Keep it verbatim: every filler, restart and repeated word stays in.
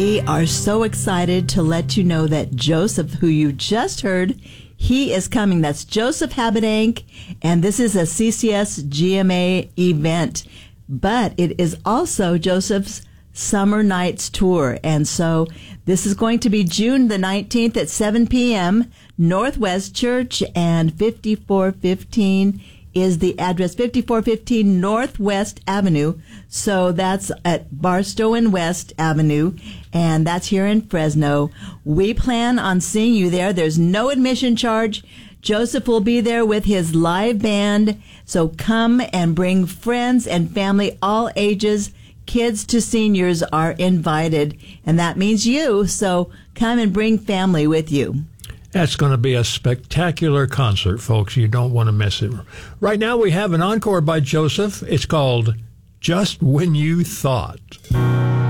We are so excited to let you know that Joseph, who you just heard, he is coming. That's Joseph Habedank, and this is a C C S G M A event. But it is also Joseph's Summer Nights Tour. And so this is going to be June the nineteenth at seven p.m., Northwest Church, and fifty-four fifteen is the address, fifty-four fifteen Northwest Avenue. So that's at Barstow and West Avenue, and that's here in Fresno. We plan on seeing you there. There's no admission charge. Joseph will be there with his live band. So come and bring friends and family, all ages. Kids to seniors are invited, and that means you. So come and bring family with you. That's going to be a spectacular concert, folks. You don't want to miss it. Right now we have an encore by Joseph. It's called Just When You Thought.